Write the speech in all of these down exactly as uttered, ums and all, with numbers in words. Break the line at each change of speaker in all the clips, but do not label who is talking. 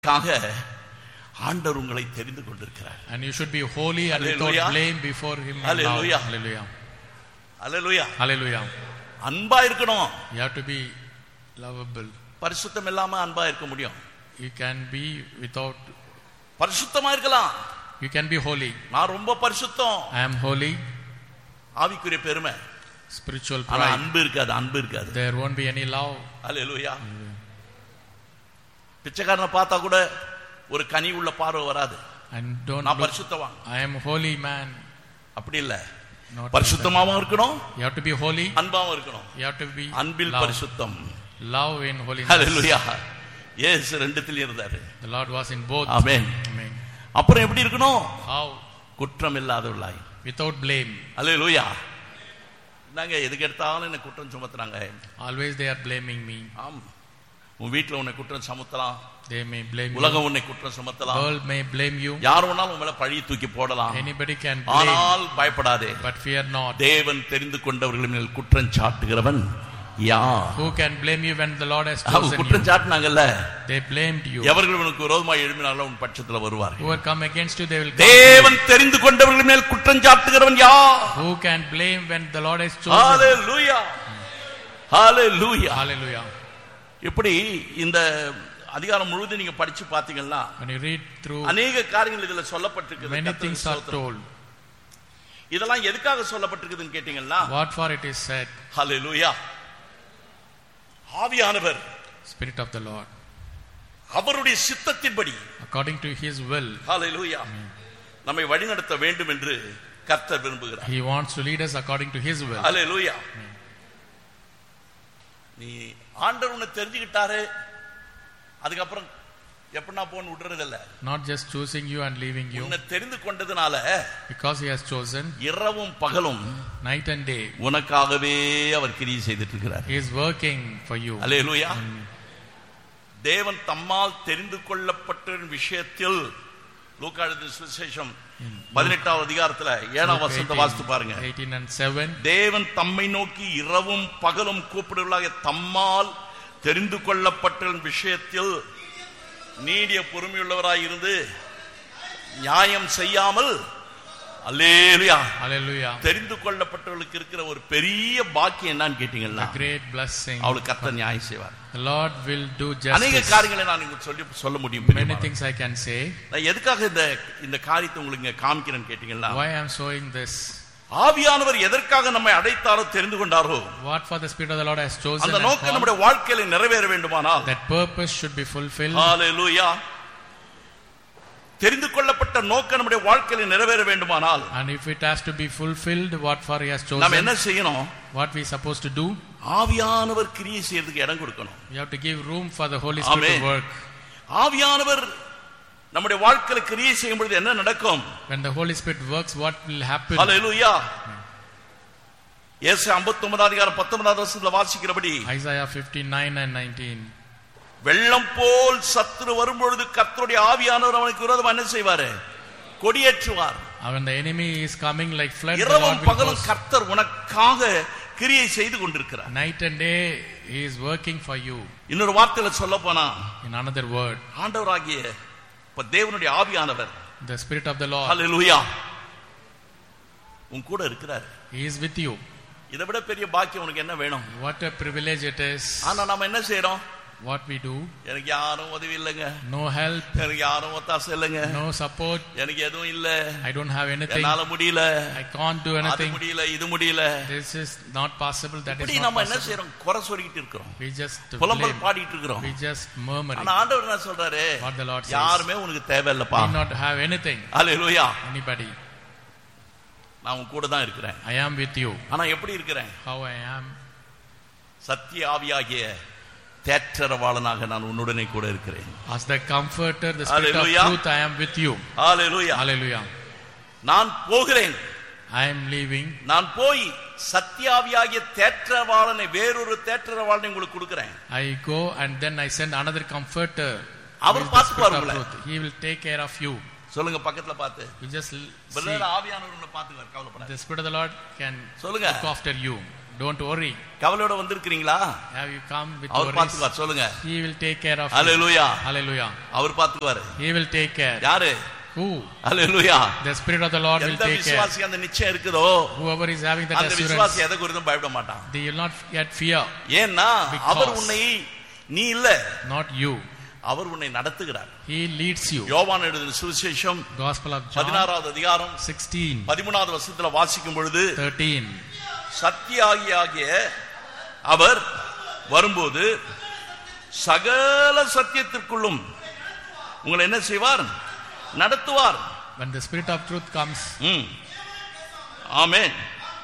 ஆண்டவர் உங்களை தெரிந்து கொண்டிருக்கிறார்.
And you should be holy and without blame before him.
Hallelujah.
Hallelujah.
Hallelujah.
Hallelujah.
அன்பா இருக்கணும்.
You have to be lovable.
பரிசுத்தம் இல்லாம அன்பா இருக்க முடியும்?
You can be without.
பரிசுத்தமா இருக்கலாம்.
You can be holy.
நான் ரொம்ப பரிசுத்தம்.
I am holy.
ஆவிக்குரிய பெருமை.
Spiritual
ஆனா
pride.
அன்பு இருக்காது, அன்பு இருக்காது.
There won't be any love.
Hallelujah. பிச்சைக்காரனை பார்த்தா கூட ஒரு கனி உள்ள பார்வை வராது.
And don't
நான்
look,
பரிசுத்தவான்.
I am holy man.
அப்படி இல்ல.
Not
பரிசுத்தமாவும் இருக்கணும்.
You have to be holy.
அன்பாவும் இருக்கணும்.
You have to be
Anbil
love.
பரிசுத்தம்.
Love in holiness.
Hallelujah. இயேசு ரெண்டுத்திலும் இருந்தாரு.
The Lord was in both.
Amen.
Amen.
அப்புறம் எப்படி இருக்கணும்?
How?
குற்றம் இல்லாதவளாய்.
Without blame.
Hallelujah. நாங்க எதுக்கு எடுத்தாலும் என்ன குற்றம் சுமத்துறாங்க.
Always they are blaming me.
ஆம். உன் வீட்ல உன்னை குற்றம் சுமத்தலாம்.
They may blame you.
உலகம் உன்னை குற்றம் சுமத்தலாம்.
World may blame you.
யார் வேணாலும் உன் மேல பழியை தூக்கி போடலாம்.
Anybody can blame.
ஆனால் பயப்படாதே.
But fear not.
தேவன் தெரிந்து கொண்டவர்கள் மேல் குற்றம் சாட்டுகிறவன் யார்?
Who can blame you when the Lord has chosen you?
குற்றம் சாட்டினாங்கல்ல.
They blamed you.
எவர்கள் உனக்கு விரோதமாய் எழும்பினாலும் உன் பட்சத்துல வருவார்கள்.
Who come against you, they will come.
தேவன் தெரிந்து கொண்டவர்கள் மேல் குற்றம் சாட்டுகிறவன் யார்?
Who can blame when the Lord has chosen?
Hallelujah. Hallelujah.
Hallelujah.
இப்படி இந்த அதிகாரம் முழுவதும் நீங்க படிச்சு பாத்தீங்கன்னா
When you read through,
அநேக காரியங்கள் இதுல சொல்லப்பட்டிருக்கு.
many things are told.
இதெல்லாம் எதுக்காக சொல்லப்பட்டிருக்குதுன்னு கேட்டீங்கன்னா,
What for it is said?
Hallelujah. ஆவியானவர்,
Spirit of the Lord,
அவருடைய சித்தத்தின்படி,
according to His will,
Hallelujah, நம்மை வழிநடத்த வேண்டும் என்று கர்த்தர் விரும்புகிறார்.
He wants to lead us according to His will.
Hallelujah. நீ ஆண்டவர் உன்னை தெரிஞ்சுக்கிட்டாரு, அதுக்கப்புறம் எப்படின்னா போன்னு விடுறது இல்ல.
Not just choosing you and leaving you.
உன்னை தெரிந்து கொண்டதுனால,
because He has chosen,
இரவும் பகலும்
night and day,
உனக்காகவே அவர் கிரியை செய்துட்டு இருக்கிறார்.
He is working for you.
Hallelujah. தேவன் தம்மால் தெரிந்து கொள்ளப்பட்ட விஷயத்தில் லூக்கா எழுதின சுவிசேஷம் பதினெட்டாவது அதிகாரத்துல ஏழாம் வசனத்தை வாசித்து பாருங்க.
eighteen and seven.
தேவன் தம்மை நோக்கி இரவும் பகலும் கூப்பிடுவதாக தம்மால் தெரிந்து கொள்ளப்பட்ட விஷயத்தில் நீடிய பொறுமையுள்ளவராய் இருந்து நியாயம் செய்யாமல், அல்லேலூயா,
Hallelujah,
தெரிந்து கொள்ளப்பட்டவர்களுக்கு இருக்கிற ஒரு பெரிய பாக்கியம் என்னன்னு கேட்டீங்கன்னா,
great blessing,
அவளுக்கு கர்த்தர் நியாயம் செய்வார்.
The Lord will do justice.
அநேக காரியங்களை நான் உங்களுக்கு சொல்லி சொல்ல முடியும்.
Many things I can say.
நான் எதுக்காக இந்த இந்த காரியத்தை உங்களுக்கு காமிக்கிறேன்னு கேட்டீங்கன்னா,
why I am showing this?
ஆவியானவர் எதற்காக நம்மை அழைத்தாரோ தெரிந்து கொண்டாரோ,
what for the Spirit of the Lord has chosen,
அந்த நோக்கம் நம்முடைய வாழ்க்கையில நிறைவேற வேண்டுமானால்,
that purpose should be fulfilled.
ஹalleluya. தெரிந்து கொள்ளப்பட்ட நோக்கம் நம்முடைய வாழ்க்கையில நிறைவேற வேண்டுமானால்,
and if it has to be fulfilled, what for He has chosen,
நாம் என்ன செய்யணும்?
what we supposed to do?
ஆவியானவர் கிரியை செய்யறதுக்கு இடம் கொடுக்கணும்.
We have to give room for the Holy Spirit to work.
ஆவியானவர் நம்முடைய வாழ்க்கையில கிரியை செய்யும் பொழுது என்ன நடக்கும்?
When the Holy Spirit works, what will happen?
ஹalleluya. ஏசாயா ஐம்பத்தி ஒன்பதாம் அதிகாரம் பத்தொன்பதாவது வசனத்துல வாசிக்கிறபடி,
Isaiah fifty-nine and nineteen.
வெள்ளம் போல் சத்துரு வரும்பொழுது கர்த்தருடைய ஆவியானவர் அவனுக்கு விரோதமா என்ன செய்வாரு? கொடியேற்றுவார்.
When the enemy is coming like flood, the Lord
இரவும்
will
பகலும்
post.
கர்த்தர் உனக்காக கிரியை செய்து கொண்டிருக்கிறார்.
Night and day He is working for you.
இன்னொரு வார்த்தையில சொல்ல போனா,
In another word,
ஆண்டவராகிய இப்ப தேவனுடைய ஆவியானவர்,
the Spirit of the Lord,
ஹalleluya, உன் கூட இருக்கிறார்.
He is with you.
இதை விட பெரிய பாக்கியம் உனக்கு என்ன வேணும்?
What a privilege it is.
ஆனா நாம என்ன செய்யறோம்?
What we do,
எனக்கு யாரும் உதவி இல்லைங்க,
no help,
எனக்கு யாரும் ஒத்தாசை இல்லைங்க,
no support,
எனக்கு எதுவும் இல்ல,
I don't have anything,
என்னால முடியல,
I can't do
அது
anything,
முடியல, இது முடியல,
this is not possible, that is
இப்படி
not
நம்ம என்ன
possible.
செய்யறோம்? குறை சொல்லிட்டு இருக்கிறோம்,
We just
புலம்பல்
blame,
பாடிட்டு இருக்கிறோம்.
we just murmuring.
ஆனா ஆண்டவர் என்ன சொல்றாரு?
What the Lord says,
யாருமே உனக்கு தேவையில்லப்பா.
we not have anything,
hallelujah.
anybody.
நான் உன் கூட தான் இருக்கிறேன்.
I am with you.
ஆனா எப்படி இருக்கிறேன்?
How I am?
சத்திய ஆவியாகிய தேற்றரவாளனாக நான் உன்னுடனே கூட இருக்கிறேன்.
As the comforter, the Spirit
Hallelujah.
of truth, I am with you.
Hallelujah.
Hallelujah.
நான் போகிறேன்,
I am leaving.
நான் போய் சத்தியாவியாகிய தேற்றரவாளனை, வேறொரு தேற்றரவாளனை உங்களுக்கு கொடுக்கிறேன்.
I go and then I send another comforter.
அவர் பார்த்துப்பார் உங்களை.
He will take care of you.
சொல்லுங்க பக்கத்துல பார்த்து,
You just see.
பிரதர் ஆவியானவர் உங்களை பார்த்துக்குவார், கவலைப்படாதீங்க.
The Spirit of the Lord can
சொல்லுங்க.
look after you. Don't worry.
கவலையோட வந்திருக்கீங்களா?
Have you come with
our
worries?
பாத்துக்குவார். சொல்லுங்க.
He will take care of you.
Hallelujah.
Hallelujah.
Our பாத்துக்குவாரு.
He will take care.
யாரு?
Who?
Hallelujah.
The Spirit of the Lord will
எந்த
take care.
விசுவாசி அந்த நிச்சயம் இருக்குதோ,
Whoever is having that
அந்த
assurance,
விசுவாசி எதை குறித்தும் பயப்பட மாட்டான்.
they will not yet fear.
ஏன்னா அவர் உன்னை, நீ இல்ல,
Not you.
அவர் உன்னை நடத்துகிறார்.
He leads you.
யோவான் எழுதின சுவிசேஷம்
Gospel of John
பதினாறாவது அதிகாரம்
sixteen,
பதிமூன்றாவது வசனத்துல வாசிக்கும் பொழுது,
thirteen.
சத்தியாகியாகிய அவர் வரும்போது சகல சத்தியத்திற்குள்ளும் உங்களை என்ன செய்வார்? நடத்துவார்.
When the Spirit of truth comes,
ம் ஆமென்.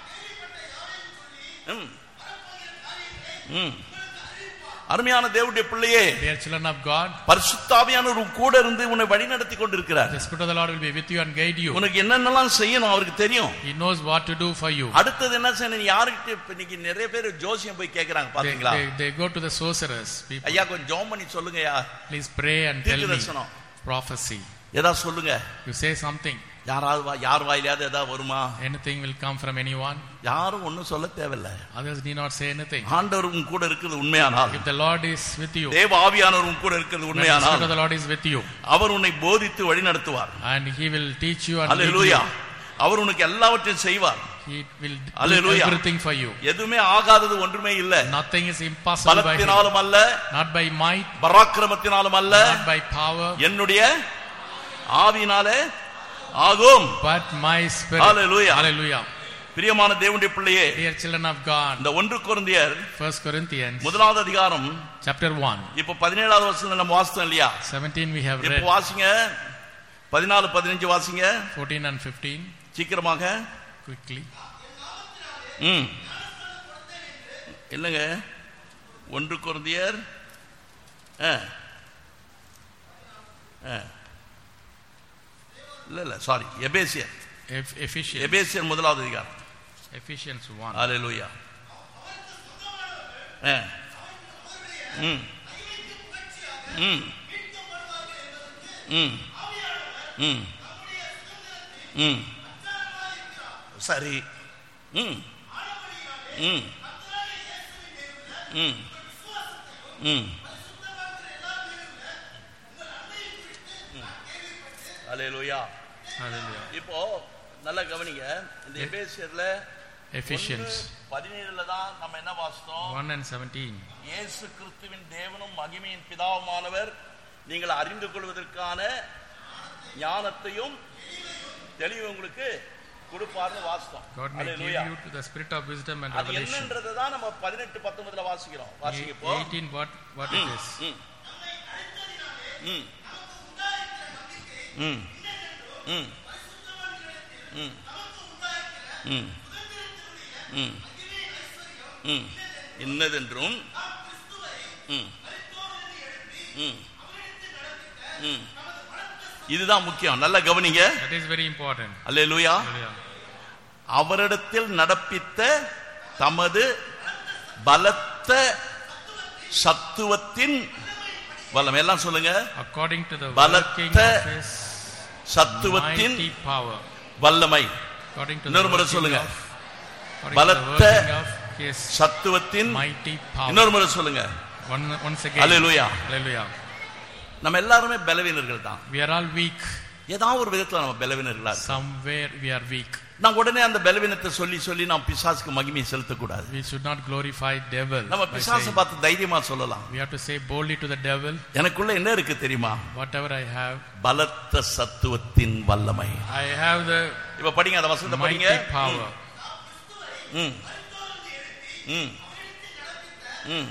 ம் ம் அருமையான தேவனுடைய பிள்ளையே,
dear children of God,
பரிசுத்த ஆவியானவர் கூட இருந்து உன்னை வழிநடத்தி கொண்டிருக்கிறார்.
the Spirit of the Lord will be with you and guide you.
உனக்கு என்னென்னலாம் செய்யணும் அவருக்கு தெரியும்.
He knows what to do for you.
அடுத்தது என்ன செய்யணும்? யாருக்கு இன்னைக்கு நிறைய பேர் ஜோசியம் போய் கேக்குறாங்க
They,
பாத்தீங்களா?
they, they go to the sorcerers. People,
ஐயா கொஞ்சம் ஜெபம் பண்ணி சொல்லுங்கயா,
please pray and tell me
தீர்க்கதரிசனம்
prophecy.
ஏதாவது சொல்லுங்க.
You say something.
யாராவது வா- யார் வாயிலாவது ஏதாவது வருமா?
Anything will come from anyone.
யாரும் ஒண்ணும் சொல்ல தேவையில்லை.
Others need not say anything.
ஆண்டவர் உன் கூட இருக்கிறது உண்மையானால்,
If the Lord is with you,
தேவ ஆவியானவர் உன் கூட இருக்கிறது
when the Spirit
உண்மையானால்,
of the Lord is with you,
அவர் உன்னை போதித்து வழி நடத்துவார்.
and He will teach you and lead
hallelujah.
you.
அவர் உனக்கு எல்லாவற்றையும் செய்வார்.
He will do
Hallelujah.
everything for you.
எதுவுமே ஆகாதது ஒன்றுமே இல்ல.
Nothing is impossible by Him.
பலத்தினாலும் அல்ல,
Not by might,
பராக்கிரமத்தினாலும் அல்ல,
not by power,
என்னுடைய ஆவியினாலே ஆகும்.
but my Spirit.
Hallelujah.
Hallelujah.
பிரியமான தேவனுடைய பிள்ளையே,
Dear children of God,
இந்த ஒன்று கொரிந்தியர்
First Corinthians
முதலாவது அதிகாரம்
chapter one,
இப்ப பதினேழாவது வருஷம் நம்ம வாசித்தோம் இல்லையா?
seventeen we have
இப்ப
read,
வாசிங்க, பதினாலு பதினஞ்சு வாசிங்க
fourteen and fifteen,
சீக்கிரமாக.
quickly.
ம் இல்லங்க, ஒன்று கொரிந்தியர் ஆ ஆ இல்ல இல்ல சாரி எபேசியர்
Eph- Ephesians,
எபேசியர் முதலாவது அதிகாரம்.
Ephesians one.
ஹalleluya. ஆ ம் ம் ம் ம் ம் சரி. ம் ம் ம் ம் ஹalleluya.
Hallelujah.
இப்போ நல்ல கவனிங்க, இந்த எபேசியர்ல
Ephesians
பதினேழுல தான் நம்ம என்ன வாசித்தோம்?
one and seventeen.
இயேசு கிறிஸ்துவின் தேவனும் மகிமையின் பிதாவுமானவர் நீங்கள் அறிந்து கொள்வதற்கான ஞானத்தையும் தெளிவு உங்களுக்கு கொடுப்பார்னு வாசித்தோம்.
God may give
hallelujah.
you to the spirit of wisdom and
அது
revelation.
என்னன்றதை தான் நம்ம பதினெட்டு பத்தொன்பதுல வாசிக்கிறோம். வாசிங்க இப்போ.
eighteen what what it is.
ம் ம் ம் ம் ம் ம் ம் ம் இன்னதென்றும் ம் ம் ம் இதுதான் முக்கியம். நல்ல கவனிங்க.
That is very important.
Hallelujah.
Hallelujah.
அவரிடத்தில் நடப்பித்த தமது பலத்த சத்துவத்தின் வல்லமை. எல்லாம் சொல்லுங்க.
According to the
பலத்த
working of His
சத்துவத்தின்
mighty power.
வல்லமை.
According to the
இன்னொரு முறை
working
சொல்லுங்க.
of according to the
பலத்த
working of His
சத்துவத்தின்
mighty power.
இன்னொரு முறை சொல்லுங்க.
One, once again.
Hallelujah.
Hallelujah.
நம்ம எல்லாருமே பலவீனர்கள் தான்.
We are all weak.
ஏதாவது ஒரு விதத்துல நம்ம பலவீனர்களா இருக்கோம்.
Somewhere we are weak.
நான் உடனே அந்த பலவீனத்தை சொல்லி சொல்லி நாம் பிசாசுக்கு மகிமையை செலுத்தக்கூடாது.
We should not glorify devil.
நம்ம
by
பிசாசை
saying-
பார்த்து தைரியமா சொல்லலாம்.
We have to say boldly to the devil,
எனக்குள்ள என்ன இருக்கு தெரியுமா?
whatever I have,
பலத்த சத்துவத்தின் வல்லமை.
I have the
இப்ப படிங்க அந்த வசனத்தை படிங்க.
mighty power.
ம் ம் ம்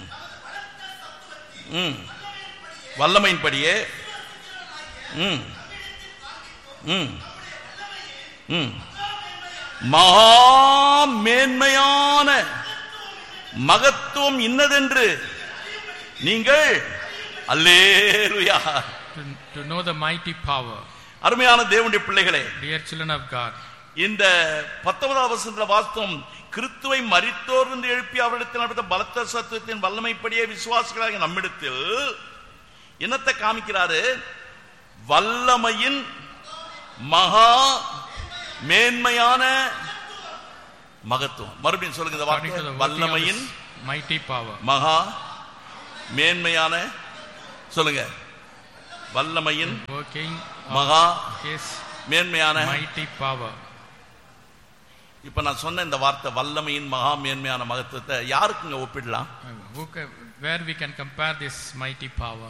ம் வல்லமையின்படியே ம் ம் ம் மகா மேன்மையான மகத்துவம் இன்னதென்று நீங்கள் அல்லேலூயா.
To, to know the mighty power.
அருமையான தேவனுடைய பிள்ளைகளே,
Dear children of God,
இந்த பத்தொன்பதாம் வசனத்துல வாஸ்தவம் கிறிஸ்துவை மரித்தோர் என்று எழுப்பி அவரிடத்தில் நடந்த பலத்த சத்துவத்தின் வல்லமைப்படியே விசுவாசிகளாக நம்மிடத்தில் என்னத்தை காமிக்கிறாரு? வல்லமையின் மகா மேன்மையான மகத்துவம். மறுபடியும் சொல்லுங்க இந்த
according to the
வார்த்தை.
working of
வல்லமையின்
his mighty power.
மகா மேன்மையான சொல்லுங்க. வல்லமையின்
Working
மகா
of his
மேன்மையான.
mighty power.
இப்ப நான் சொன்ன இந்த வார்த்தை வல்லமையின் மகா மேன்மையான மகத்துவத்தை யாருக்குங்க ஒப்பிடலாம்?
Who can, where we can compare this mighty power?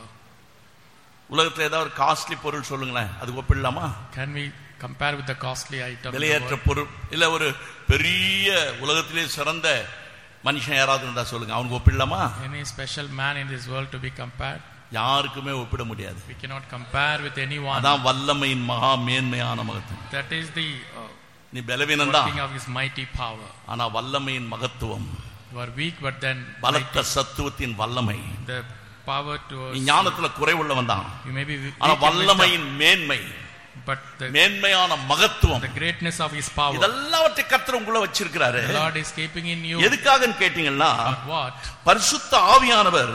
உலகத்துல ஏதாவது ஒரு காஸ்ட்லி பொருள் சொல்லுங்களேன், அது ஒப்பிடலாமா?
Can we compare with the costly item?
விலையேற்ற பொருள் இல்ல ஒரு பெரிய உலகத்திலே சிறந்த மனுஷன் யாராவது இருந்தா சொல்லுங்க, அவனுக்கு ஒப்பிடலாமா?
Any special man in this world to be compared?
யாருக்குமே ஒப்பிட முடியாது.
We cannot compare with anyone.
அதான் வல்லமையின் மகா மேன்மையான மகத்துவம்.
That is the uh,
நீ பலவீனம்தான்,
working of his mighty power.
ஆனா வல்லமையின் மகத்துவம்,
You are weak but then
பலத்த சத்துவத்தின் வல்லமை.
the power to
நீ ஞானத்துல குறைவுள்ளவன் தான்,
you may be weak
ஆனா
in wisdom,
வல்லமையின் மேன்மை,
but the,
மேன்மையான மகத்துவம்,
the greatness of his power,
இதெல்லாவற்றை கர்த்தர் உங்களை வச்சிருக்கிறாரு.
the Lord is keeping in you.
எதுக்காகன்னு கேட்டீங்கன்னா,
But what?
பரிசுத்த ஆவியானவர்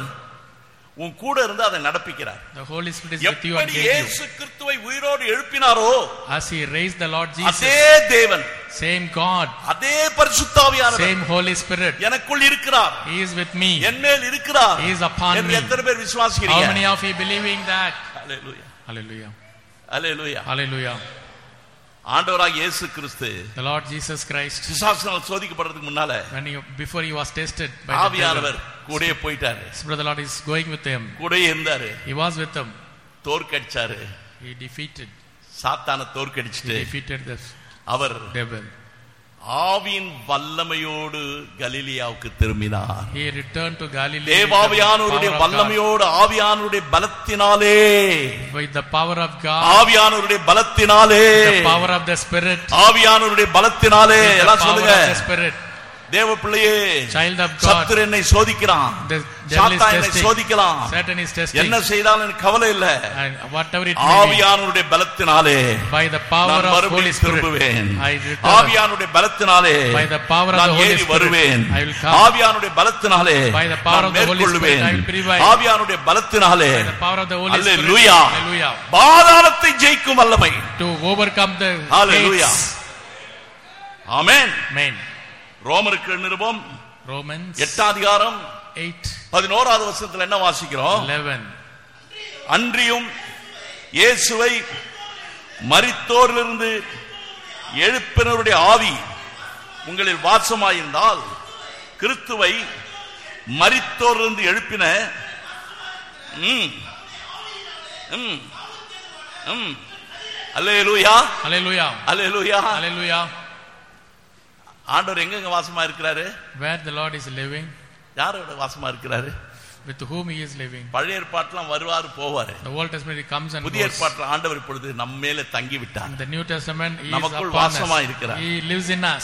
உன் கூட இருந்து அதை நடப்பிக்கிறார்.
The Holy Spirit is with you and
எப்படி
gave you.
இயேசு கிறிஸ்துவை உயிரோடு எழுப்பினாரோ,
As he raised the Lord Jesus,
அதே தேவன்,
same God,
அதே பரிசுத்த ஆவியானவர்
same Holy Spirit,
எனக்குள் இருக்கிறார்,
he is with me.
என்மேல் இருக்கிறார்
He is upon
என்று
me.
எத்தனை பேர்
How
விசுவாசிக்கிறீங்க?
many of you believing that?
Hallelujah,
Hallelujah.
Hallelujah.
Hallelujah.
ஆண்டவராகிய இயேசு கிறிஸ்து
The Lord Jesus Christ,
பிசாசினால் சோதிக்கப்படுறதுக்கு முன்னால
when he, before he was tested by the devil,
ஆவியானவர் கூடயே போயிட்டாரு,
the Spirit of the Lord is going with him.
கூடயே இருந்தாரு,
He was with him.
தோற்கடிச்சாரு,
He defeated.
சாத்தானை
He
தோற்கடிச்சிட்டு
defeated the
our
devil.
ஆவியின் வல்லமையோடு கலிலியாவுக்கு திரும்பினார்.
He returned to Galilee with the
தேவாவியானவருடைய
power of God.
வல்லமையோடு ஆவியானவருடைய பலத்தினாலே,
With the power of God,
ஆவியானவருடைய பலத்தினாலே,
the power of the Spirit,
ஆவியானவருடைய பலத்தினாலே,
with the
எல்லாம்
power
சொல்லுங்க.
of the Spirit.
தேவ பிள்ளையே,
Child of God,
சத்துரு என்னை சோதிக்கிறான்,
the devil is
சாத்தான் என்னை
testing,
சோதிக்கலாம்,
Satan is testing,
என்ன செய்தாலும் எனக்கு கவலை இல்ல,
and whatever it may be,
ஆவியானவருடைய பலத்தினாலே
by the power
நான்
of Holy
மறுபடியும்
Spirit,
திரும்புவேன்.
I return.
ஆவியானுடைய பலத்தினாலே
By the power of
நான்
the Holy
ஏறி
Spirit,
வருவேன்.
I will come.
ஆவியானுடைய பலத்தினாலே
By the power
நான்
of the Holy Spirit,
மேற்கொள்ளுவேன்.
I will prevail.
ஆவியானுடைய பலத்தினாலே,
By the power of the Holy Spirit,
hallelujah,
hallelujah,
பாதாளத்தை ஜெயிக்கும் வல்லமை.
to overcome the
Hallelujah.
gates.
Amen.
Amen.
ரோமருக்கு நிருபம்
Romans
எட்டாம் அதிகாரம்
eight
பதினோராவது வசனத்துல என்ன வாசிக்கிறோம்?
eleven.
அன்றியும் இயேசுவை மரித்தோரிலிருந்து எழுப்பினருடைய ஆவி உங்களில் வாசமாயிருந்தால், கிறிஸ்துவை மரித்தோரிலிருந்து எழுப்பின ம் ம் ம் அல்லேலூயா,
Hallelujah.
அல்லேலூயா.
Hallelujah.
ஆண்டவர் எங்கங்க வாசமா இருக்கிறாரு?
Where the Lord is living,
யாரோட வாசமா இருக்கிறாரு?
with whom he is living.
பழைய ஏற்பாட்டுலாம் வருவாரு போவாரு,
The Old Testament he comes and
புதிய
goes.
ஏற்பாட்டுல ஆண்டவர் இப்பொழுது நம்ம மேல தங்கி விட்டார்.
In the New Testament he is
நமக்குள்
upon
வாசமா
us.
இருக்கிறார்.
He lives in us.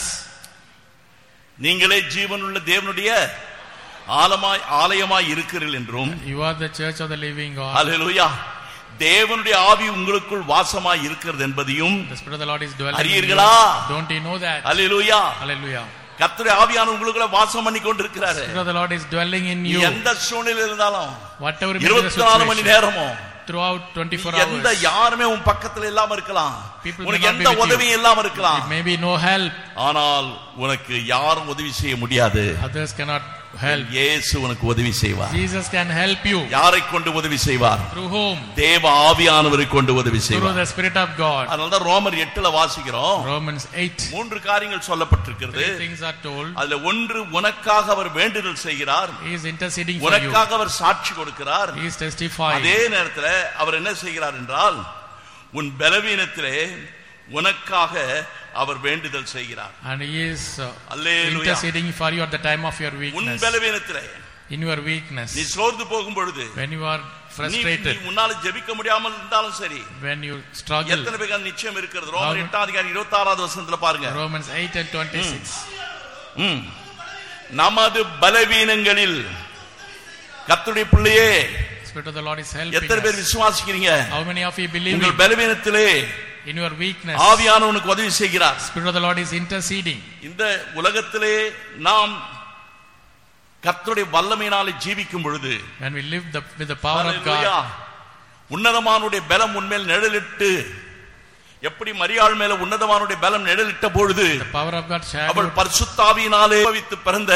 நீங்களே ஜீவனுள்ள தேவனுடைய ஆலமாய் ஆலயமாய் இருக்கிறீர்கள் என்றும்,
You are the church of the living God.
அல்லேலூயா, தேவனுடைய ஆவி உங்களுக்குள் வாசமாய் இருக்கிறது என்பதையும்
The Spirit of the Lord is dwelling in you.
அறியீர்களா?
Don't you know that?
Hallelujah.
Hallelujah.
கர்த்தருடைய ஆவியானவர் உங்களுக்குள்ள வாசம் பண்ணி கொண்டிருக்கிறாரு.
The Spirit of the Lord is dwelling in
நீ
you.
எந்த சூழ்நிலையில் இருந்தாலும்,
Whatever may be the
இருபத்தி நாலு மணி
situation,
நேரமும்
throughout twenty-four
எந்த
hours,
யாருமே உன் பக்கத்துல இல்லாம இருக்கலாம்,
People may
உனக்கு
not be
எந்த
with you.
உதவியும் இல்லாம இருக்கலாம்,
it may be no help.
ஆனால் உனக்கு யாரும் உதவி செய்ய முடியாது.
Others cannot help.
இயேசு உனக்கு உதவி செய்வார்.
Jesus can help you.
யாரை கொண்டு உதவி செய்வார்?
Through whom?
தேவ ஆவியானவரை கொண்டு உதவி
Through
செய்வார்.
the Spirit of God.
அதனாலதான் ரோமர் எட்டுல வாசிக்கிறோம்,
Romans eight.
மூன்று காரியங்கள் சொல்லப்பட்டிருக்கிறது.
Three things are told.
அதுல ஒன்று, உனக்காக அவர் வேண்டுதல் செய்கிறார்,
He is interceding for you.
உனக்காக அவர் சாட்சி கொடுக்கிறார்.
He is testifying.
அதே நேரத்தில் அவர் என்ன செய்கிறார் என்றால், உன் பலவீனத்திலே உனக்காக அவர் வேண்டுதல் செய்கிறார்.
And he is uh,
Hallelujah.
interceding for you at the time of your
உன்
weakness.
பலவீனத்திலே,
In your weakness.
நீ சோர்ந்து போகும் பொழுது,
When you are
நீ
frustrated.
உன்னால ஜெபிக்க முடியாமல் இருந்தாலும் சரி,
When you struggle.
எத்தனை பேருக்கு அந்த நிச்சயம் இருக்கிறது? ரோமர் எட்டாம் அதிகாரம் இருபத்தி ஆறாவது வசனத்துல பாருங்க.
Romans eight and twenty-six.
ம். நமது பலவீனங்களில் கர்த்தருடைய பிள்ளையே,
Spirit of the Lord is helping
எத்தனை பேர்
us.
விசுவாசிக்கிறீங்க?
How many of you believe
உங்கள்
it?
பலவீனத்திலே
In your weakness,
ஆவியானவனுக்கு உதவி செய்கிறார்.
Spirit of the Lord is interceding.
இந்த உலகத்திலே நாம் கர்த்தருடைய வல்லமையினாலே ஜீவிக்கும் பொழுது,
When we live the, with the power of
hallelujah,
God,
உன்னதமானுடைய பலம் உன்மேல் நிழலிட்டு எப்படி மரியாள் மேல உன்னதமானுடைய பலம் நிழலிட்ட பொழுது
the power of God shadowed,
அவள் பரிசுத்த ஆவியினாலே உபவித்து பிறந்த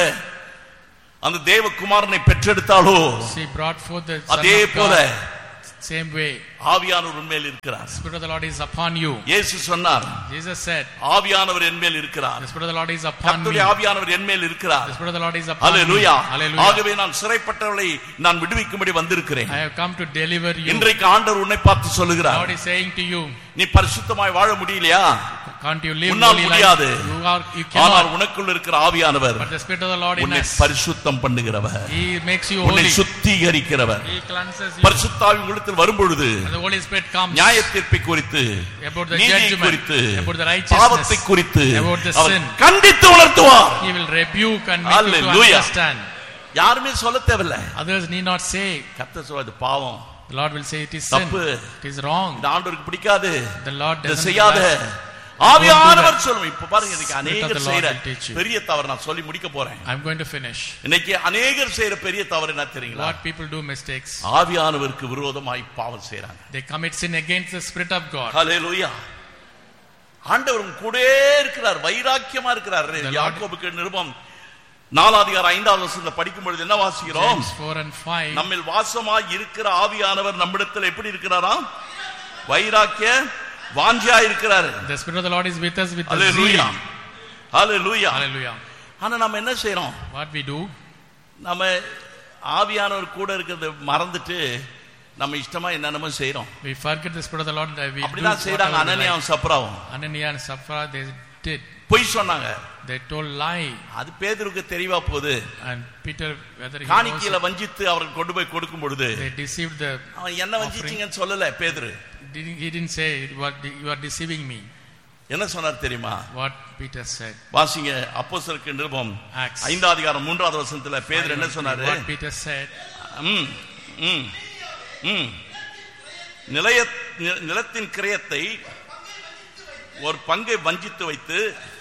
அந்த தேவகுமாரனை பெற்றெடுத்தாளோ
she brought forth the
அதே போல
same way
ஆவியானவர் உன்மேல் இருக்கிறார்.
Spirit of the Lord is upon you.
இயேசு சொன்னார்,
Jesus said,
ஆவியானவர் என்மேல் இருக்கிறார்.
the Spirit of the Lord is upon me.
கர்த்தருடைய ஆவியானவர் என்மேல் இருக்கிறார்.
The Spirit of the Lord is upon me.
Hallelujah.
Hallelujah.
ஆகவே நான் சிறைப்பட்டவர்களை நான் விடுவிக்கும்படி வந்திருக்கிறேன்.
I have come to deliver you.
இன்றைக்கு ஆண்டவர் உன்னை பார்த்து சொல்லுகிறார்,
God is saying to you,
நீ பரிசுத்தமாய் வாழ முடியலையா?
can't you live
உன்னால்
holy
முடியாது.
life? You are you
ஆனால்
cannot.
உனக்குள்ள இருக்கிற ஆவியானவர்
But the Spirit of the Lord in
உன்னை
us,
பரிசுத்தம் பண்ணுகிறவர்,
He makes you
உன்னை
holy.
சுத்திகரிக்கிறவர்.
He cleanses you.
பரிசுத்த ஆவி உள்ளத்தில் வரும்பொழுது
And the Holy Spirit comes
நியாயத்தீர்ப்பை குறித்து,
about the
நீதியை
judgment,
குறித்து,
about the
பாவத்தை
righteousness,
குறித்து
about the
அவர்
sin.
கண்டித்து உணர்த்துவார்.
He will rebuke and make you to
Hallelujah.
understand.
யாருமே சொல்ல தேவையில்ல.
Others need not say.
கர்த்தர் சொல்றது பாவம்,
The Lord will say it is sin.
தப்பு,
It is wrong.
இந்த ஆண்டவருக்கு பிடிக்காது,
The Lord
இதை
doesn't
செய்யாத.
like.
ஆவியானவர் சொல்லும். இப்ப பாருங்க, இன்னைக்கு
Spirit of
அநேகர்
the Lord
செய்யற
will teach you.
பெரிய தவறு நான் சொல்லி முடிக்க போறேன்.
I'm going to finish.
இன்னைக்கு அநேகர் செய்யற பெரிய தவறு என்ன தெரியுங்களா?
What people do mistakes.
ஆவியானவருக்கு விரோதமாய் பாவம் செய்றாங்க.
They commit sin against the Spirit of God.
ஹalleluya. ஆண்டவர் கூடவே இருக்கிறார், வைராக்கியமா இருக்கிறார். யாக்கோபுக்கு நிருபம் நாலாம் அதிகாரம் ஐந்தாவது வசனத்தை படிக்கும் பொழுது என்ன வாசிக்கிறோம்?
James four and five.
நம்மில் வாசமாய் இருக்கிற ஆவியானவர் நம்மிடத்தில் எப்படி இருக்கிறாராம்? வைராக்கிய வாஞ்சியா இருக்கிறார்.
The Spirit of the Lord is with us with the
hallelujah.
zeal.
Hallelujah.
Hallelujah.
ஆனா நம்ம என்ன செய்றோம்?
What we do?
நம்ம ஆவியானவர் கூட இருக்கிறத மறந்துட்டு நம்ம இஷ்டமா என்னென்னமோ செய்றோம்.
We forget the Spirit of the Lord that we do.
அப்படிதான் செய்றாங்க அனனியாவும் சப்ராவும்.
Ananias and Sapphira, they did.
பொய் சொன்னாங்க.
They told lie.
அது பேதுருக்கு தெரியவா போகுது.
And Peter, whether he
காணிக்கையில
knows it,
வஞ்சித்து அவருக்கு கொண்டு போய் கொடுக்கும் பொழுது
they deceived the
அவன் என்ன வஞ்சிச்சீங்கன்னு சொல்லல பேதுரு.
Didn't- he didn't say you are, you are deceiving me.
என்ன சொன்னார் தெரியுமா?
What Peter said.
வாசிங்க அப்போஸ்தலருக்கு நிருபம்
Acts.
ஐந்தாவது அதிகாரம் மூன்றாவது வசனத்துல பேதுரு என்ன சொன்னாரு?
What Peter said.
ம், ம், ம். நிலைய நிலத்தின் கிரயத்தை ஒரு பங்கை வஞ்சித்து வைத்து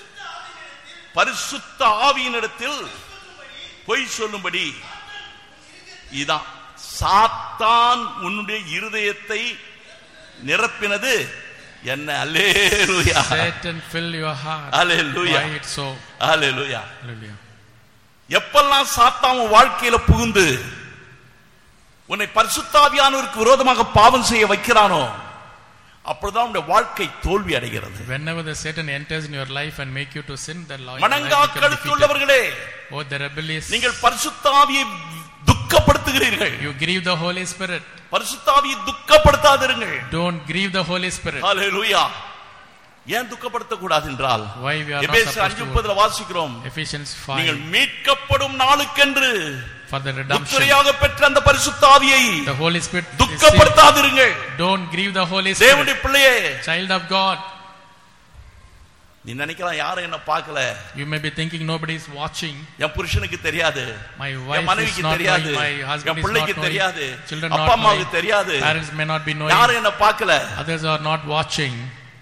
பரிசுத்த ஆவியினிடத்தில் பொய் சொல்லும்படி, இதான் சாத்தான் உன்னுடைய இருதயத்தை நிரப்பினது என்ன? அல்லேலூயா.
Satan fill your heart.
Hallelujah.
Why it so?
Hallelujah.
Hallelujah.
எப்பெல்லாம் சாத்தான் உன் வாழ்க்கையில புகுந்து உன்னை பரிசுத்த ஆவியானவருக்கு விரோதமாக பாவம் செய்ய வைக்கிறானோ அப்பொழுதுதான் உன்னுடைய வாழ்க்கை தோல்வி அடைகிறது.
Whenever the Satan enters in your life and make you to sin, the life
மனங்கா கழுத்துள்ளவர்களே,
oh the rebellious,
நீங்கள் பரிசுத்த ஆவியை துக்கப்படுத்துகிறீர்கள்.
you grieve the Holy Spirit.
பரிசுத்த ஆவியை துக்கப்படுத்தாதீர்கள்.
Don't grieve the Holy Spirit.
ஹalleluya. ஏன் துக்கப்படுத்த கூடாது என்றால்
Why we are not
எபேசியர்
supposed
ஐந்து
to
முப்பதுல வாசிக்கிறோம்,
Ephesians
நீங்கள்
five,
மீட்கப்படும் நாளுக்கென்று
for the redemption,
முத்திரையாக பெற்ற அந்த பரிசுத்த ஆவியை
the Holy Spirit is sealed.
துக்கப்படுத்தாதீர்கள்.
Don't grieve the Holy
தேவனுடைய
Spirit.
பிள்ளையே,
Child of God,
நீ நினைக்கலாம் யாரும் என்ன பார்க்கல,
you may be thinking nobody is watching.
என் புருஷனுக்கு தெரியாது,
My
என்
wife is
மனைவிக்கு
not
தெரியாது,
knowing, my husband
N
is not
பிள்ளைக்கு
knowing,
தெரியாது,
children
அப்பா
not
அம்மாவுக்கு
knowing,
தெரியாது,
parents may not be knowing,
யாரும் என்ன பார்க்கல.
others are not watching.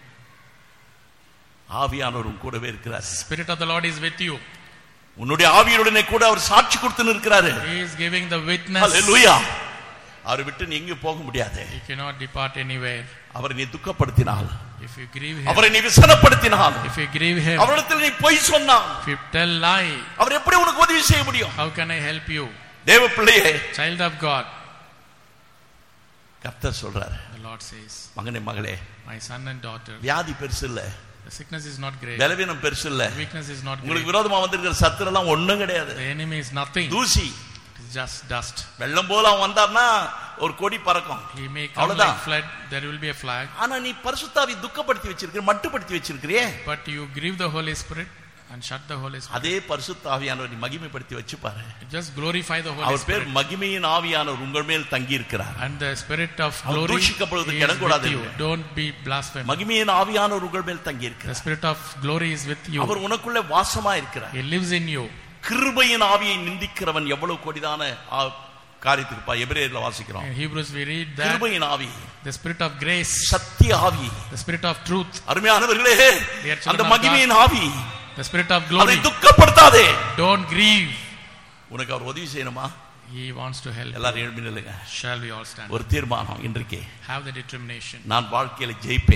ஆவியானவர் உன் கூடவே இருக்கிறார்.
Spirit of the Lord is with you.
உன்னுடைய ஆவியுடனே கூட அவர் சாட்சி கொடுத்து நிற்கிறாரு.
He is giving the witness.
ஹalleluya. அவரை விட்டு நீ எங்கேயும் போக முடியாது.
You cannot depart anywhere.
அவரை நீ துக்கப்படுத்தினால்,
If you grieve him,
அவரை நீ விசனப்படுத்தினால்,
if you grieve him,
அவரிடத்தில் நீ பொய் சொன்னால்,
if you tell lie,
அவர் எப்படி உனக்கு உதவி செய்ய முடியும்?
how can I help you?
தேவ பிள்ளையே,
Child of God,
கர்த்தர் சொல்றார்,
the Lord says,
மகனே மகளே,
my son and daughter,
வியாதி பெருசு இல்ல,
the sickness is not great,
பலவீனம் பெருசு இல்ல,
the weakness is not great,
உங்களுக்கு விரோதமா வந்திருக்கிற சத்துரு எல்லாம் ஒண்ணும் கிடையாது.
the enemy is nothing,
தூசி.
it is just dust.
வெள்ளம் போல அவன் வந்தார்னா ஒரு கொடி பறக்கும்,
He may come
அவ்வளவுதான்.
like flood, there will be a flag,
ஆனா நீ பரிசுத்தாவி துக்கப்படுத்தி வச்சிருக்கிற, மட்டுப்படுத்தி வச்சிருக்கிறியே,
but you grieve the Holy Spirit and shut the Holy Spirit.
அதே பரிசுத்த ஆவியானவர் நீ மகிமைப்படுத்தி வச்சு பாரு.
You just glorify the Holy
அவர் பேர்
Spirit,
மகிமையின் ஆவியானவர் உங்கள் மேல் தங்கி இருக்கிறார்.
and the Spirit of
our
glory
தூஷிக்கப்படுவதற்கு
is
இடம்
with
கூடாது.
you. Don't be blasphemed.
மகிமையின் ஆவியானவர் உங்கள் மேல் தங்கி
The
இருக்கிறார்.
Spirit of glory is with you.
அவர் உனக்குள்ள வாசமா இருக்கிறார்.
He lives in you.
கிருபையின் ஆவியை நிந்திக்கிறவன் எவ்வளவு கொடிதான ஆ- காரியத்துக்கு பா எபிரேயர்ல வாசிக்கிறோம்.
In Hebrews we read that
கிருபையின் ஆவி,
the Spirit of grace,
சத்திய ஆவி,
the Spirit of truth,
அருமையானவர்களே,
Dear children
அந்த
of
மகிமையின் ஆவி,
the Spirit of
அதை
glory,
துக்கப்படுத்தாதே.
don't grieve.
உனக்கு அவர் உதவி செய்யணுமா?
He wants to help.
எல்லாரும் எழுப்பி நில்லுங்க.
Shall we all stand?
ஒரு தீர்மானம் இன்றைக்கு,
Have the determination.
நான் வாழ்க்கையில ஜெயிப்பேன்.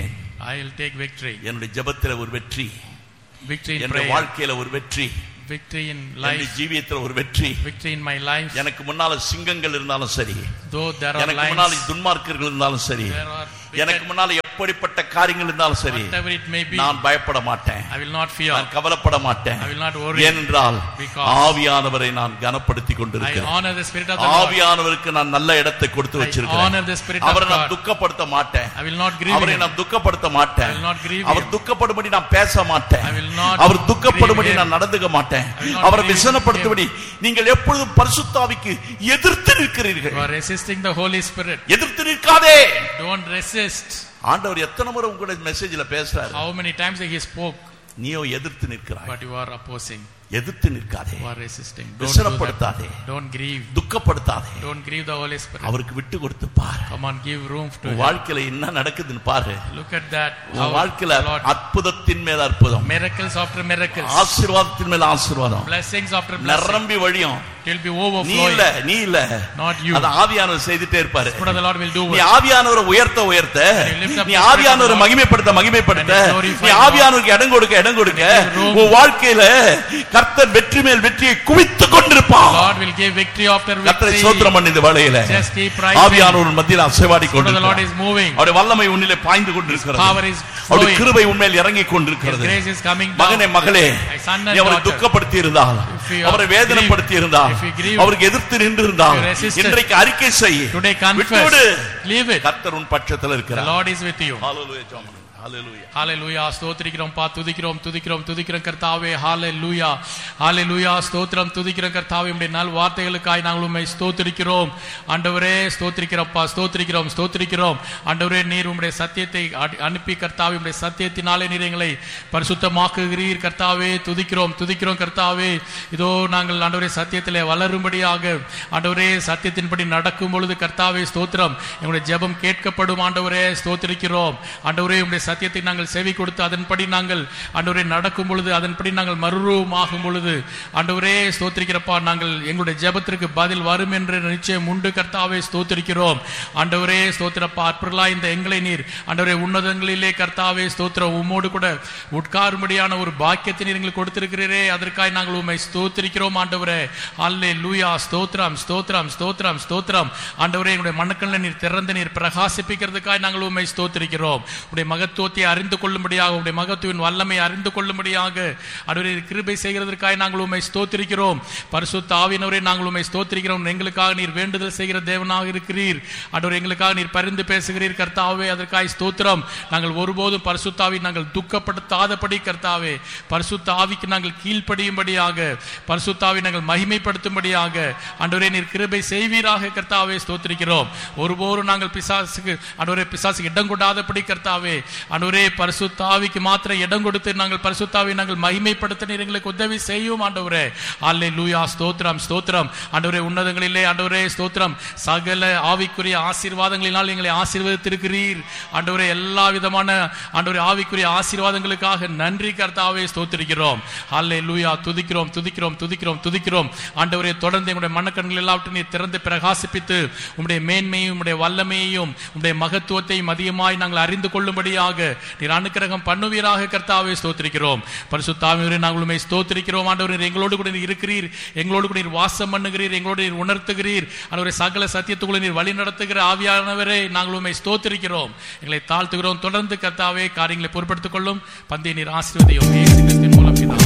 I will take victory.
என்னுடைய ஜெபத்திலே ஒரு வெற்றி,
victory in
என்னுடைய
prayer,
வாழ்க்கையில ஒரு வெற்றி,
victory in
என்னுடைய
life,
ஜீவியத்துல ஒரு வெற்றி,
victory in my life.
எனக்கு முன்னால சிங்கங்கள் இருந்தாலும் சரி,
Though there are
எனக்கு முன்னால
lions,
துன்மார்க்கர்கள் இருந்தாலும் சரி,
there are
எனக்கு முன்னால எப்படிப்பட்ட காரியங்கள் இருந்தாலும் சரி,
whatever it may be,
நான் பயப்பட மாட்டேன்,
I will not fear,
நான் கவலைப்பட மாட்டேன்.
I will not worry,
ஏனென்றால்
because
ஆவியானவரை நான் கனப்படுத்திக்
I
கொண்டிருக்கிறேன்.
honor the Spirit of the Lord.
ஆவியானவருக்கு நான் நல்ல இடத்தை கொடுத்து
I
வச்சிருக்கிறேன்.
honor the Spirit of
அவரை நான்
God.
துக்கப்படுத்த மாட்டேன்,
I will not grieve
அவரை
him.
நான் துக்கப்படுத்த மாட்டேன்,
I will not grieve
our
him.
துக்கப்படும்படி நான் பேச மாட்டேன்,
I will not
our துக்கப்படும்படி
grieve him.
நான் நடந்துக்க மாட்டேன்,
I will not
அவரை
grieve
விசனப்படுத்தும்படி நீங்கள் எப்பொழுதும் பரிசுத்த ஆவிக்கு எதிர்த்து நிற்கிறீர்கள்.
You are resisting the Holy Spirit.
எதிர்த்து நிற்காதே.
Don't resist.
ஆண்டவர் எத்தனை முறை உங்களுடைய மெசேஜ்ல பேசுறாரு,
How many times he spoke,
நீயோ எதிர்த்து நிற்கிறாய்.
but you are opposing.
எதிர்த்து நிற்காதே,
You are resisting. Don't do
விசனப்படுத்தாதே,
that. Don't grieve.
துக்கப்படுத்தாதே,
Don't grieve the Holy Spirit.
அவருக்கு விட்டு கொடுத்து பாரு.
Come on, give room to
உன்
him.
வாழ்க்கையில என்ன நடக்குதுன்னு பாரு.
Look at that.
உன்
How
வாழ்க்கையில
the Lord,
அற்புதத்தின் மேல அற்புதம்,
miracles after miracles,
ஆசீர்வாதத்தின் மேல ஆசீர்வாதம்,
blessings after blessings.
நிரம்பி வழியும்.
It will be
நீ
overflowing.
இல்ல, நீ இல்ல,
Not you.
அது ஆவியானவர் செய்துட்டே இருப்பாரு.
What the Lord will do.
நீ ஆவியானவரை உயர்த்த உயர்த்த,
you lift up
நீ
the Spirit
ஆவியானவரை
of God,
மகிமைப்படுத்த மகிமைப்படுத்த,
and you glorify
நீ
God,
ஆவியானவருக்கு இடம் கொடுக்க இடம் கொடுக்க,
and you give room,
உன் வாழ்க்கையில கர்த்தர் வெற்றி மேல் வெற்றியை குவித்துக் கொண்டிருப்பார்.
God will give victory after
கர்த்தரை
victory.
ஸ்தோத்திரம் பண்ணு. இந்த வேளையில
Just keep praising.
ஆவியானவர் மத்தியில் அசைவாடி
Spirit of the Lord
கொண்டிருக்கிறார்.
is moving.
அவருடைய வல்லமை உன்னிலே பாய்ந்து கொண்டிருக்கிறது.
Power is
அவருடைய
flowing.
கிருபை உன்மேல் இறங்கி
His
கொண்டிருக்கிறது.
grace is coming
மகனே
down.
மகளே,
My son and
நீ அவரை
daughter,
துக்கப்படுத்தி இருந்தால்,
if you
அவரை
are
வேதனைப்படுத்தி இருந்தால்,
grieved, if you grieved,
அவருக்கு எதிர்த்து நின்று இருந்தால்,
if you resisted,
இன்றைக்கு அறிக்கை செய்,
today confess,
விட்டுவிடு.
leave it.
கர்த்தர் உன் பட்சத்தில்
The
இருக்கிறார்.
Lord is with you.
ஹalleluya ஜெபம். ஹalleluya.
ஹalleluya. ஸ்தோத்திரிக்கிறோம் பா, துதிக்கிறோம் துதிக்கிறோம் துதிக்கிறோம் கர்த்தாவே. ஹalleluya. ஹalleluya. ஸ்தோத்திரம் துதிக்கிறோம் கர்த்தாவே. உம்முடைய நல் வார்த்தைகளுக்காய் நாங்கள் உம்மை ஸ்தோத்திரிக்கிறோம் ஆண்டவரே. ஸ்தோத்திரிக்கிறோம்ப்பா, ஸ்தோத்திரிக்கிறோம் ஸ்தோத்திரிக்கிறோம் ஆண்டவரே. நீர் உம்முடைய சத்தியத்தை அடி- அனுப்பி கர்த்தாவே, உம்முடைய சத்தியத்தினாலே நீர் எங்களை பரிசுத்தமாக்குகிறீர் கர்த்தாவே. துதிக்கிறோம் துதிக்கிறோம் கர்த்தாவே. இதோ நாங்கள் ஆண்டவரே சத்தியத்திலே வளரும்படியாக ஆண்டவரே சத்தியத்தின்படி நடக்கும் பொழுது கர்த்தாவே ஸ்தோத்திரம், எங்களுடைய ஜெபம் கேட்கப்படும் ஆண்டவரே. ஸ்தோத்திரிக்கிறோம் ஆண்டவரே. உம்முடைய சத்தியத்தை நாங்கள் செவி கொடுத்து அதன்படி நாங்கள் ஆண்டவரே நடக்கும் பொழுது, அதன்படி நாங்கள் மறுரூபமாகும் பொழுது ஆண்டவரே ஸ்தோத்திரிக்கிறப்பா, நாங்கள் எங்களுடைய ஜெபத்திற்கு பதில் வரும் என்ற நிச்சயம் உண்டு கர்த்தாவே. ஸ்தோத்திரிக்கிறோம் ஆண்டவரே. ஸ்தோத்திரப்பா, அற்புதலா இந்த எங்களை நீர் ஆண்டவரே உன்னதங்களிலே கர்த்தாவே ஸ்தோத்திரம் உம்மோடு கூட உட்காரும்படியான ஒரு பாக்கியத்தை நீர் எங்களுக்கு கொடுத்திருக்கிறீரே, அதற்காக நாங்கள் உம்மை ஸ்தோத்திரிக்கிறோம் ஆண்டவரே. ஹல்லேலூயா. ஸ்தோத்திரம் ஸ்தோத்திரம் ஸ்தோத்திரம் ஸ்தோத்திரம் ஆண்டவரே. எங்களுடைய மனக்கண்ணில் நீர் திறந்து நீர் பிரகாசிப்பிக்கிறதுக்காக நாங்கள் உம்மை ஸ்தோத்திரிக்கிறோம். உடைய மகத்துவத்தை அறிந்து கொள்ளும்படியாக, உடைய மகத்துவின் வல்லமை அறிந்து கொள்ளும்படியாக ஆண்டவரே கிருபை செய்கிறதற்காக நாங்கள் உம்மை ஸ்தோத்திரிக்கிறோம். பரிசுத்த ஆவியானவரே, நாங்கள் உம்மை ஸ்தோத்திரிக்கிறோம். எங்களுக்காக நீர் வேண்டுதல் செய்கிற தேவனாக இருக்கிறீர் ஆண்டவரே. எங்களுக்காக நீர் பரிந்து பேசுகிறீர் கர்த்தாவே, அதற்காக ஸ்தோத்திரம். நாங்கள் ஒருபோதும் பரிசுத்த ஆவி நாங்கள் துக்கப்படுத்தாதபடி கர்த்தாவே, பரிசுத்த ஆவிக்கு நாங்கள் கீழ்ப்படியும்படியாக, பரிசுத்த ஆவி நாங்கள் மகிமைப்படுத்தும்படியாக ஆண்டவரே நீர் கிருபை செய்வீராக கர்த்தாவே. ஸ்தோத்திரிக்கிறோம். ஒருபோதும் நாங்கள் பிசாசுக்கு ஆண்டவரே பிசாசுக்கு இடம் கொடாதபடி கர்த்தாவே ஆண்டவரே பரிசுத்த ஆவிக்கு மாத்திரம் இடம் கொடுத்து நாங்கள் பரிசுத்த ஆவியை நாங்கள் மகிமைப்படுத்த நீர் எங்களுக்கு உதவி செய்யும் ஆண்டவரே. ஹல்லேலூயா. ஸ்தோத்திரம் ஸ்தோத்திரம் ஆண்டவரே. உன்னதங்களிலே ஆண்டவரே ஸ்தோத்திரம், சகல ஆவிக்குரிய ஆசீர்வாதங்களினால் எங்களை ஆசீர்வதித்திருக்கிறீர் ஆண்டவரே. எல்லா விதமான ஆண்டவரே ஆவிக்குரிய ஆசீர்வாதங்களுக்காக நன்றி கர்த்தாவே. ஸ்தோத்திரிக்கிறோம். ஹல்லேலூயா. துதிக்கிறோம் துதிக்கிறோம் துதிக்கிறோம் துதிக்கிறோம் ஆண்டவரே. தொடர்ந்து எங்களுடைய மனக்கண்கள் எல்லாவற்றையும் நீர் திறந்து பிரகாசிப்பித்து உம்முடைய மேன்மையும் உம்முடைய வல்லமையையும் உம்முடைய மகத்துவத்தையும் அதிகமாய் நாங்கள் அறிந்து கொள்ளும்படியாக நீர் அனுக்கிரகம் பண்ணுவீராக கர்த்தாவே. ஸ்தோத்திரிக்கிறோம். பரிசுத்த ஆவியானவரே, நாங்கள் உம்மை ஸ்தோத்திரிக்கிறோம் ஆண்டவரே. எங்களோடு கூட நீர் இருக்கிறீர், எங்களோடு கூட நீர் வாசம் பண்ணுகிறீர், எங்களோடு நீர் உணர்த்துகிறீர் ஆண்டவரே. சகல சத்தியத்துக்குள்ள நீர் வழி நடத்துகிற ஆவியானவரே, நாங்கள் உம்மை ஸ்தோத்திரிக்கிறோம். எங்களை தாழ்த்துகிறோம். தொடர்ந்து கர்த்தாவே காரியங்களை பொறுப்படுத்திக் கொள்ளும். பந்தைய நீர் ஆசீர்வதியும் இயேசு கிறிஸ்துவின் மூலம் பிதாவே.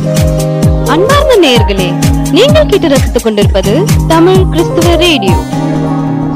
அன்பார்ந்த நேயர்களே, நீங்கள் கேட்டு ரசித்துக் கொண்டிருப்பது தமிழ் கிறிஸ்துவ ரேடியோ.